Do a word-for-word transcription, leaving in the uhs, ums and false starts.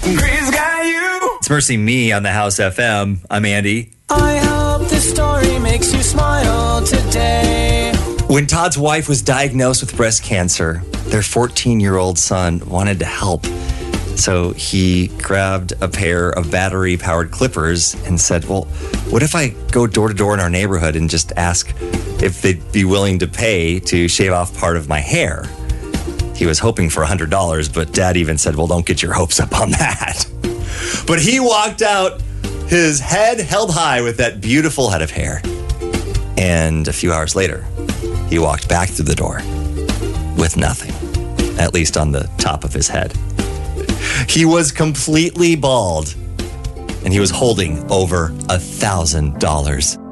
Grey's got you. It's Mercy Me on the House F M. I'm Andy. I hope this story makes you smile today. When Todd's wife was diagnosed with breast cancer, their fourteen-year-old son wanted to help. So he grabbed a pair of battery-powered clippers and said, well, what if I go door to door in our neighborhood and just ask if they'd be willing to pay to shave off part of my hair? He was hoping for one hundred dollars, but Dad even said, well, don't get your hopes up on that. But he walked out, his head held high with that beautiful head of hair. And a few hours later, he walked back through the door with nothing, at least on the top of his head. He was completely bald, and he was holding over a thousand dollars.